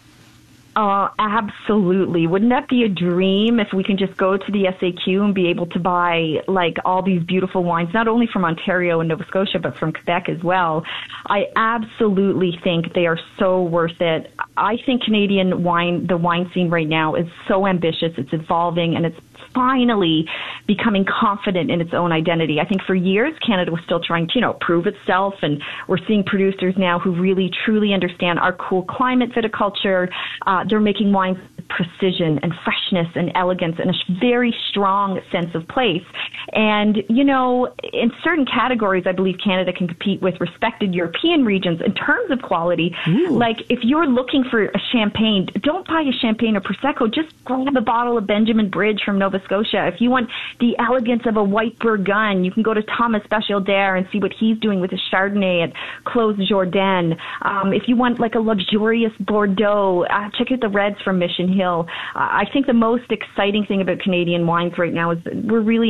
Oh, absolutely. Wouldn't that be a dream if we can just go to the S A Q and be able to buy like all these beautiful wines, not only from Ontario and Nova Scotia, but from Quebec as well. I absolutely think they are so worth it. I think Canadian wine, the wine scene right now is so ambitious. It's evolving, and it's finally becoming confident in its own identity. I think for years, Canada was still trying to, you know, prove itself, and we're seeing producers now who really, truly understand our cool climate viticulture. Uh, they're making wines with precision and freshness and elegance and a very strong sense of place. And, you know, in certain categories, I believe Canada can compete with respected European regions in terms of quality. Ooh. Like, if you're looking for a champagne, don't buy a champagne or Prosecco. Just grab a bottle of Benjamin Bridge from Nova Scotia. If you want the elegance of a white Bourgogne, you can go to Thomas Bachelder and see what he's doing with his Chardonnay at Clos Jourdain. Um, if you want like a luxurious Bordeaux, uh, check out the reds from Mission Hill. Uh, I think the most exciting thing about Canadian wines right now is that we're really embracing our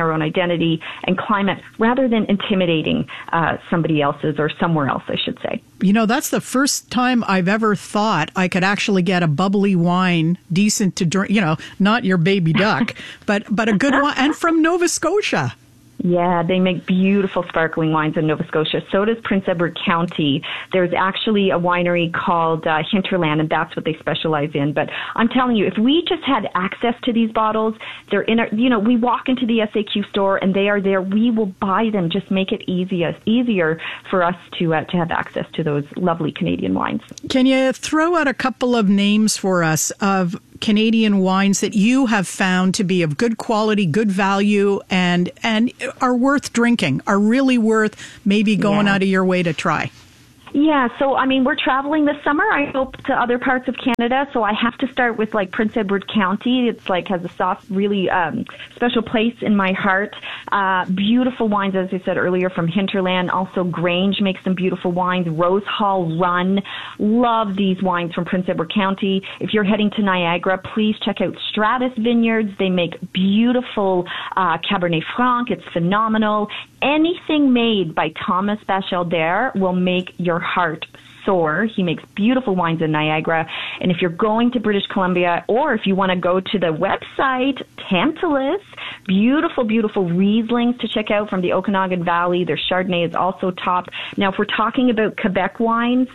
our own identity and climate rather than intimidating uh, somebody else's or somewhere else, I should say. You know, that's the first time I've ever thought I could actually get a bubbly wine decent to drink, you know, not your baby duck, but, but a good one, and from Nova Scotia. Yeah, they make beautiful sparkling wines in Nova Scotia. So does Prince Edward County. There's actually a winery called uh, Hinterland, and that's what they specialize in. But I'm telling you, if we just had access to these bottles, they're in our, you know, we walk into the S A Q store and they are there. We will buy them. Just make it easier, easier for us to uh, to have access to those lovely Canadian wines. Can you throw out a couple of names for us of Canadian wines that you have found to be of good quality, good value, and and are worth drinking, are really worth maybe going Yeah. out of your way to try? Yeah, so I mean, we're traveling this summer, I hope, to other parts of Canada. So I have to start with like Prince Edward County. It's like has a soft, really um, special place in my heart. Uh, beautiful wines, as I said earlier, from Hinterland. Also, Grange makes some beautiful wines. Rose Hall Run. Love these wines from Prince Edward County. If you're heading to Niagara, please check out Stratus Vineyards. They make beautiful uh, Cabernet Franc. It's phenomenal. Anything made by Thomas Bachelder will make your heart soar. He makes beautiful wines in Niagara. And if you're going to British Columbia, or if you want to go to the website, Tantalus, beautiful, beautiful Rieslings to check out from the Okanagan Valley. Their Chardonnay is also top. Now, if we're talking about Quebec wines,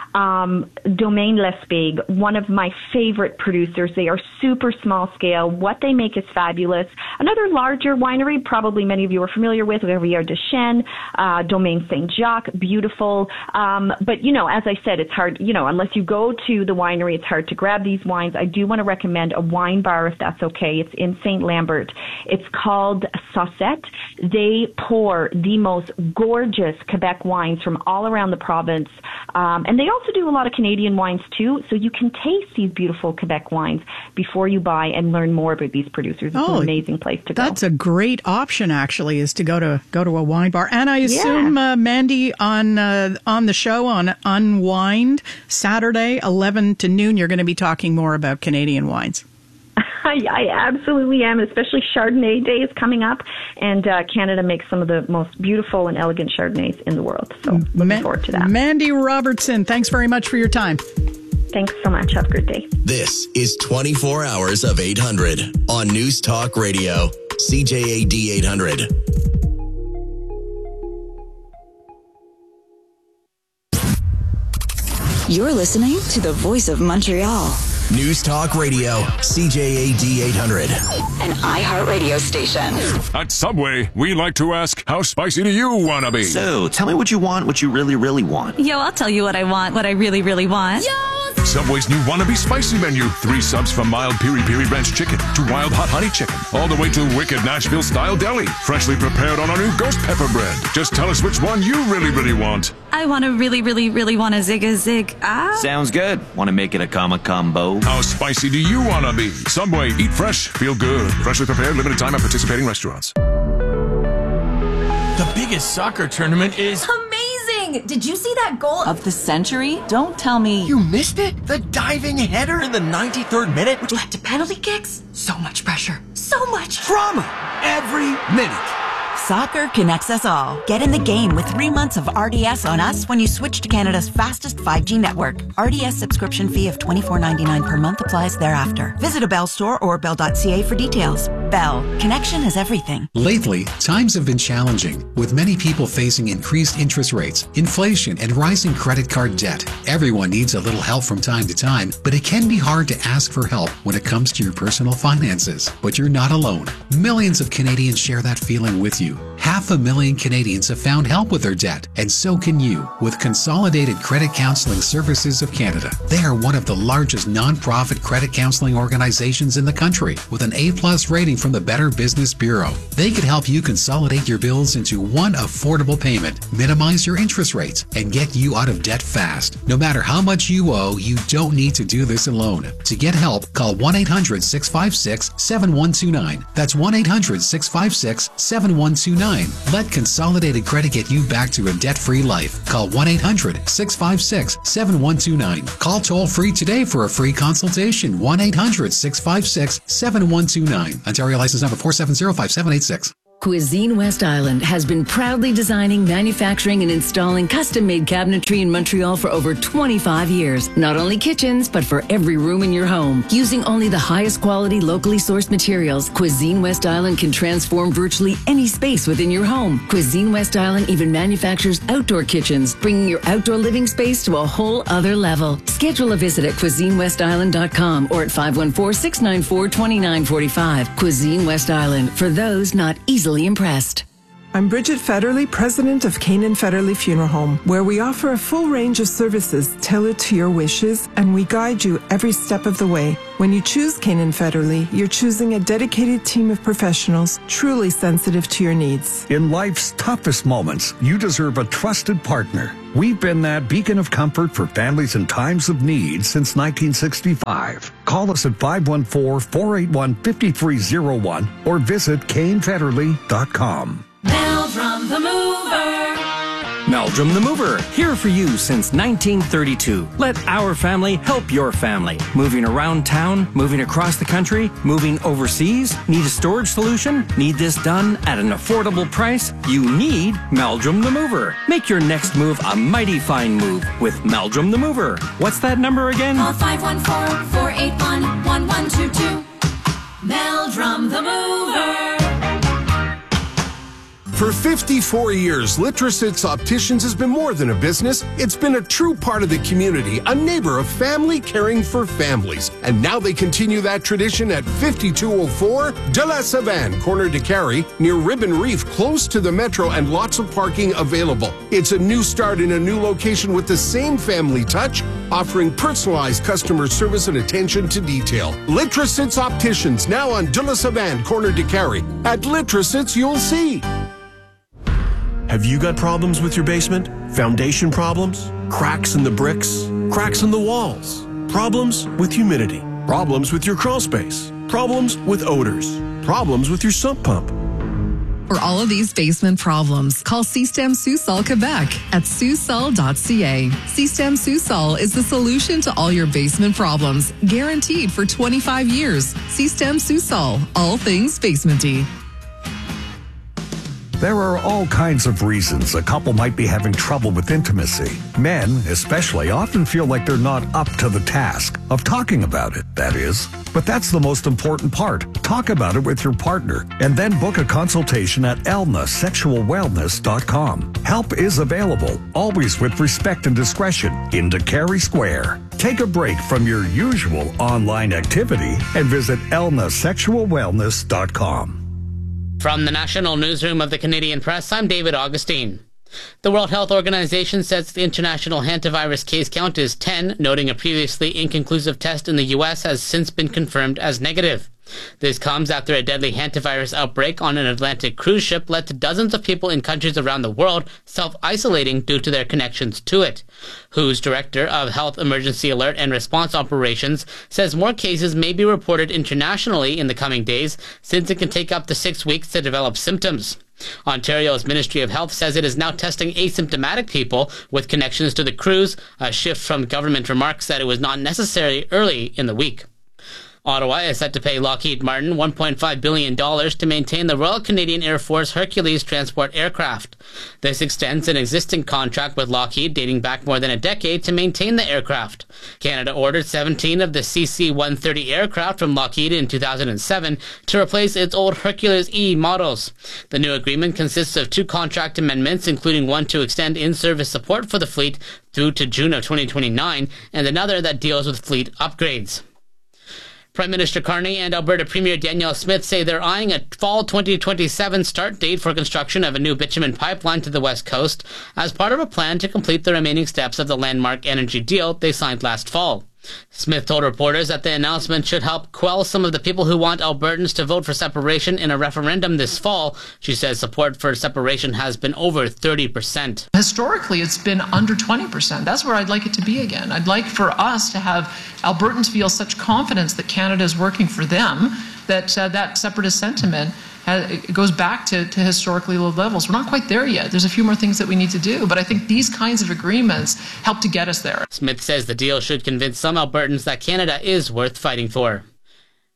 um, Domaine L'Espègue, one of my favorite producers. They are super small scale. What they make is fabulous. Another larger winery, probably many of you are familiar with, Rivière de Chêne, uh, Domaine Saint-Jacques, beautiful. Um, but, you know, as I said, it's hard, you know, unless you go to the winery, it's hard to grab these wines. I do want to recommend a wine bar, if that's okay. It's in Saint Lambert. It's called Saucette. They pour the most gorgeous Quebec wines from all around the province. Um, and they also do a lot of Canadian wines too, so you can taste these beautiful Quebec wines before you buy and learn more about these producers. It's Oh, an amazing place to go. That's a great option, actually, is to go to go to a wine bar. And I assume uh, Mandy on uh, on the show on Unwind Saturday, eleven to noon, you're going to be talking more about Canadian wines. I, I absolutely am, especially Chardonnay Day is coming up, and uh, Canada makes some of the most beautiful and elegant Chardonnays in the world. So looking Ma- forward to that. Mandy Robertson, thanks very much for your time. Thanks so much. Have a great day. This is twenty-four hours of eight hundred on News Talk Radio, C J A D eight hundred. You're listening to the Voice of Montreal. News Talk Radio, C J A D eight hundred. An iHeartRadio station. At Subway, we like to ask, how spicy do you want to be? So, tell me what you want, what you really, really want. Yo, I'll tell you what I want, what I really, really want. Yo! Subway's new Wannabe Spicy menu. Three subs from mild piri piri ranch chicken to wild hot honey chicken. All the way to wicked Nashville style deli. Freshly prepared on our new ghost pepper bread. Just tell us which one you really, really want. I want to really, really, really want a zig a zig. Ah. Sounds good. Want to make it a comma combo? How spicy do you want to be? Subway, eat fresh, feel good. Freshly prepared, limited time at participating restaurants. The biggest soccer tournament is amazing! Did you see that goal of the century? Don't tell me You missed it? The diving header in the ninety-third minute, which led to penalty kicks? So much pressure. So much drama every minute. Soccer connects us all. Get in the game with three months of R D S on us when you switch to Canada's fastest five G network. R D S subscription fee of twenty-four ninety-nine per month applies thereafter. Visit a Bell store or bell dot c a for details. Bell. Connection is everything. Lately, times have been challenging, with many people facing increased interest rates, inflation, and rising credit card debt. Everyone needs a little help from time to time, but it can be hard to ask for help when it comes to your personal finances. But you're not alone. Millions of Canadians share that feeling with you. Half a million Canadians have found help with their debt, and so can you with Consolidated Credit Counseling Services of Canada. They are one of the largest non-profit credit counseling organizations in the country, with an A plus rating from the Better Business Bureau. They could help you consolidate your bills into one affordable payment, minimize your interest rates, and get you out of debt fast. No matter how much you owe, you don't need to do this alone. To get help, call one eight hundred six five six seven one two nine. That's one eight hundred six five six seven one two nine. Let Consolidated Credit get you back to a debt-free life. Call one eight hundred six five six seven one two nine. Call toll-free today for a free consultation. one eight hundred six five six seven one two nine. Ontario license number four seven zero five seven eight six. Cuisine West Island has been proudly designing, manufacturing, and installing custom-made cabinetry in Montreal for over twenty-five years. Not only kitchens, but for every room in your home. Using only the highest quality, locally sourced materials, Cuisine West Island can transform virtually any space within your home. Cuisine West Island even manufactures outdoor kitchens, bringing your outdoor living space to a whole other level. Schedule a visit at cuisine west island dot com or at five one four, six nine four, two nine four five. Cuisine West Island, for those not easily impressed. I'm Bridget Federley, president of Canaan Federley Funeral Home, where we offer a full range of services tailored to your wishes, and we guide you every step of the way. When you choose Canaan Federley, you're choosing a dedicated team of professionals truly sensitive to your needs. In life's toughest moments, you deserve a trusted partner. We've been that beacon of comfort for families in times of need since nineteen sixty-five. Call us at five one four, four eight one, five three zero one or visit kane federley dot com. Meldrum the Mover. Meldrum the Mover, here for you since nineteen thirty-two. Let our family help your family. Moving around town, moving across the country, moving overseas. Need a storage solution? Need this done at an affordable price? You need Meldrum the Mover. Make your next move a mighty fine move with Meldrum the Mover. What's that number again? Call five one four, four eight one, one one two two. Meldrum the Mover. For fifty-four years, Litrosits Opticians has been more than a business. It's been a true part of the community, a neighbor of family caring for families. And now they continue that tradition at fifty-two oh four De La Savane, corner de Carey, near Ribbon Reef, close to the metro and lots of parking available. It's a new start in a new location with the same family touch, offering personalized customer service and attention to detail. Litrosits Opticians, now on De La Savane, corner de Carey. At Litrosits, you'll see. Have you got problems with your basement? Foundation problems? Cracks in the bricks? Cracks in the walls? Problems with humidity? Problems with your crawl space? Problems with odors? Problems with your sump pump? For all of these basement problems, call Système Sous-Sol Quebec at sous sol dot c a. Système Sous-Sol is the solution to all your basement problems, guaranteed for twenty-five years. Système Sous-Sol, all things basementy. There are all kinds of reasons a couple might be having trouble with intimacy. Men, especially, often feel like they're not up to the task of talking about it, that is. But that's the most important part. Talk about it with your partner and then book a consultation at elna sexual wellness dot com. Help is available, always with respect and discretion, in Carey Square. Take a break from your usual online activity and visit elna sexual wellness dot com. From the National Newsroom of the Canadian Press, I'm David Augustine. The World Health Organization says the international hantavirus case count is ten, noting a previously inconclusive test in the U S has since been confirmed as negative. This comes after a deadly hantavirus outbreak on an Atlantic cruise ship led to dozens of people in countries around the world self-isolating due to their connections to it. W H O's Director of Health Emergency Alert and Response Operations says more cases may be reported internationally in the coming days, since it can take up to six weeks to develop symptoms. Ontario's Ministry of Health says it is now testing asymptomatic people with connections to the cruise, a shift from government remarks that it was not necessary early in the week. Ottawa is set to pay Lockheed Martin one point five billion dollars to maintain the Royal Canadian Air Force Hercules transport aircraft. This extends an existing contract with Lockheed dating back more than a decade to maintain the aircraft. Canada ordered seventeen of the C C one thirty aircraft from Lockheed in two thousand seven to replace its old Hercules E models. The new agreement consists of two contract amendments, including one to extend in-service support for the fleet through to June of twenty twenty-nine, and another that deals with fleet upgrades. Prime Minister Carney and Alberta Premier Danielle Smith say they're eyeing a fall twenty twenty-seven start date for construction of a new bitumen pipeline to the West Coast as part of a plan to complete the remaining steps of the landmark energy deal they signed last fall. Smith told reporters that the announcement should help quell some of the people who want Albertans to vote for separation in a referendum this fall. She says support for separation has been over thirty percent. Historically, it's been under twenty percent. That's where I'd like it to be again. I'd like for us to have Albertans feel such confidence that Canada is working for them that uh, that separatist sentiment has, it goes back to, to historically low levels. We're not quite there yet. There's a few more things that we need to do, but I think these kinds of agreements help to get us there. Smith says the deal should convince some Albertans that Canada is worth fighting for.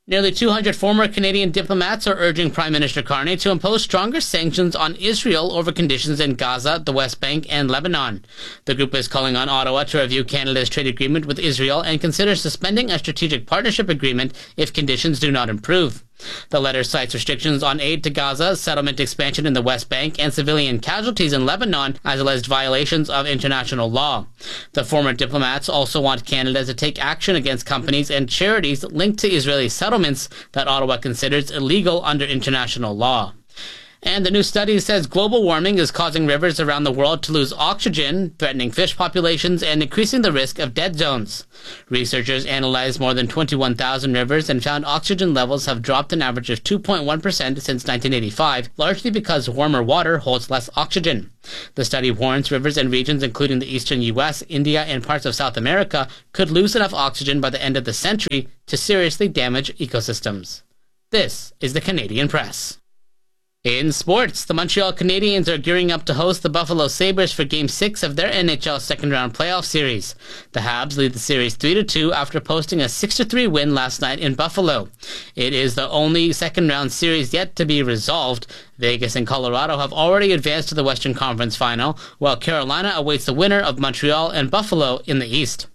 Nearly two hundred former Canadian diplomats are urging Prime Minister Carney to impose stronger sanctions on Israel over conditions in Gaza, the West Bank, and Lebanon. The group is calling on Ottawa to review Canada's trade agreement with Israel and consider suspending a strategic partnership agreement if conditions do not improve. The letter cites restrictions on aid to Gaza, settlement expansion in the West Bank, and civilian casualties in Lebanon as alleged violations of international law. The former diplomats also want Canada to take action against companies and charities linked to Israeli settlements that Ottawa considers illegal under international law. And the new study says global warming is causing rivers around the world to lose oxygen, threatening fish populations and increasing the risk of dead zones. Researchers analyzed more than twenty-one thousand rivers and found oxygen levels have dropped an average of two point one percent since nineteen eighty-five, largely because warmer water holds less oxygen. The study warns rivers and regions including the eastern U S, India, and parts of South America could lose enough oxygen by the end of the century to seriously damage ecosystems. This is the Canadian Press. In sports, the Montreal Canadiens are gearing up to host the Buffalo Sabres for Game six of their N H L second-round playoff series. The Habs lead the series three to two after posting a six to three win last night in Buffalo. It is the only second-round series yet to be resolved. Vegas and Colorado have already advanced to the Western Conference Final, while Carolina awaits the winner of Montreal and Buffalo in the East.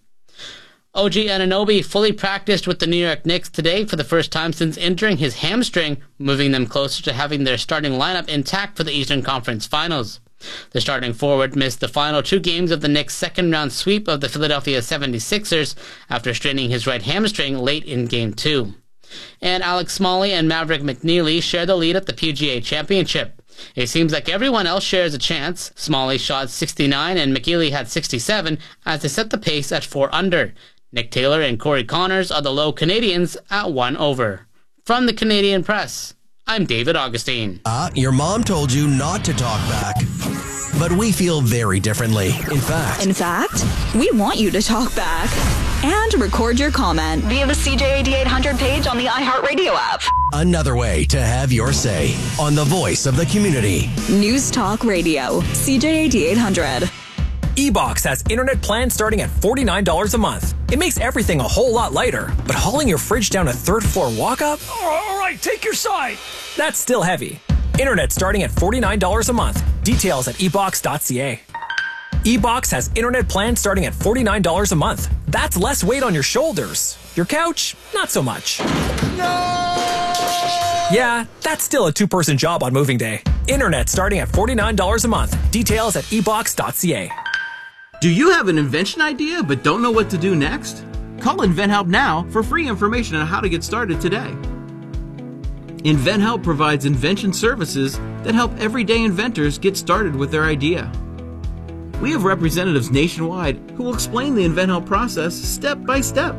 O G Anunoby fully practiced with the New York Knicks today for the first time since injuring his hamstring, moving them closer to having their starting lineup intact for the Eastern Conference Finals. The starting forward missed the final two games of the Knicks' second-round sweep of the Philadelphia seventy-sixers after straining his right hamstring late in Game two. And Alex Smalley and Maverick McNeely share the lead at the P G A Championship. It seems like everyone else shares a chance. Smalley shot sixty-nine and McNeely had sixty-seven as they set the pace at four under. Nick Taylor and Corey Connors are the low Canadians at one over. From the Canadian Press, I'm David Augustine. Uh, your mom told you not to talk back. But we feel very differently. In fact... In fact, we want you to talk back. And record your comment via the C J A D eight hundred page on the iHeartRadio app. Another way to have your say on the voice of the community. News Talk Radio, C J A D eight hundred. eBox has internet plans starting at forty-nine dollars a month. It makes everything a whole lot lighter, but hauling your fridge down a third floor walk-up? All right, take your side. That's still heavy. Internet starting at forty-nine dollars a month. Details at e box dot c a. eBox has internet plans starting at forty-nine dollars a month. That's less weight on your shoulders. Your couch, not so much. No! Yeah, that's still a two-person job on moving day. Internet starting at forty-nine dollars a month. Details at e box dot c a. Do you have an invention idea but don't know what to do next? Call InventHelp now for free information on how to get started today. InventHelp provides invention services that help everyday inventors get started with their idea. We have representatives nationwide who will explain the InventHelp process step by step.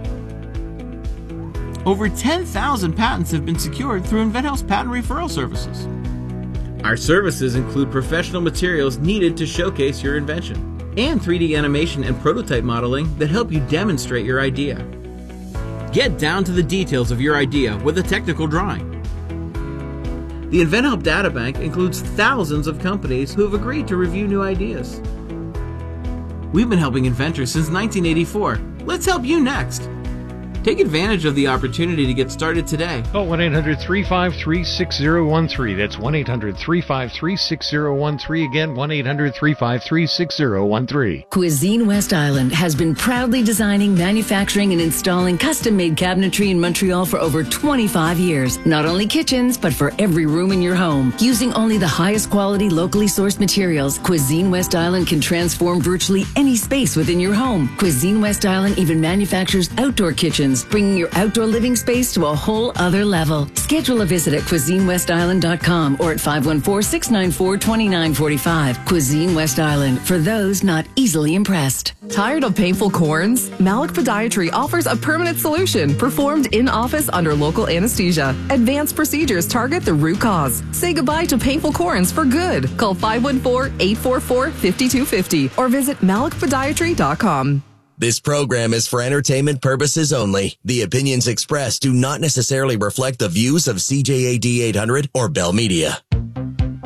Over ten thousand patents have been secured through InventHelp's patent referral services. Our services include professional materials needed to showcase your invention, and three D animation and prototype modeling that help you demonstrate your idea. Get down to the details of your idea with a technical drawing. The InventHelp Databank includes thousands of companies who have agreed to review new ideas. We've been helping inventors since nineteen eighty-four. Let's help you next. Take advantage of the opportunity to get started today. Call one eight hundred, three five three, six zero one three. That's one eight hundred, three five three, six zero one three. Again, one eight hundred, three five three, six zero one three. Cuisine West Island has been proudly designing, manufacturing, and installing custom-made cabinetry in Montreal for over twenty-five years. Not only kitchens, but for every room in your home. Using only the highest quality, locally sourced materials, Cuisine West Island can transform virtually any space within your home. Cuisine West Island even manufactures outdoor kitchens, bringing your outdoor living space to a whole other level. Schedule a visit at cuisine west island dot com or at five one four, six nine four, two nine four five. Cuisine West Island, for those not easily impressed. Tired of painful corns? Malik Podiatry offers a permanent solution performed in-office under local anesthesia. Advanced procedures target the root cause. Say goodbye to painful corns for good. Call five one four, eight four four, five two five zero or visit malik podiatry dot com. This program is for entertainment purposes only. The opinions expressed do not necessarily reflect the views of C J A D eight hundred or Bell Media.